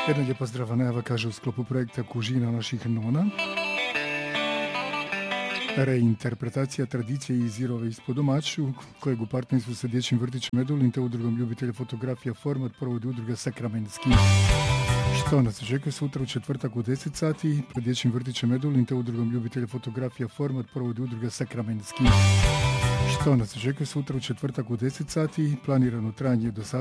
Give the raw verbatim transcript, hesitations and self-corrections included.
Jedna lijepa zdrava najava, kaže, u sklopu projekta Kužina naših nona. Reinterpretacija tradicije iz Irove ispod domaću, kojeg u partnerstvu sa Dječjim vrtićem Medulin te udrugom ljubitelja fotografija Format provodi udruga Sakramentski. Što nas očekuje sutra u četvrtak u deset sati, pred Dječjim vrtićem Medulin te udrugom ljubitelja fotografija Format provodi udruga Sakramentski. Što nas očekuje sutra u četvrtak u deset sati, planirano trajanje do sada